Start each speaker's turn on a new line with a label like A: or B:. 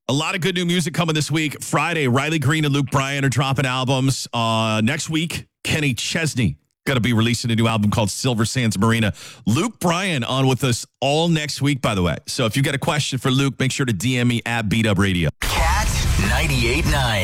A: A lot of good new music coming this week. Friday, Riley Green and Luke Bryan are dropping albums. Next week, Kenny Chesney going to be releasing a new album called Silver Sands Marina. Luke Bryan on with us all next week, by the way. So if you got a question for Luke, make sure to DM me at BW Radio.
B: Cat 98.9.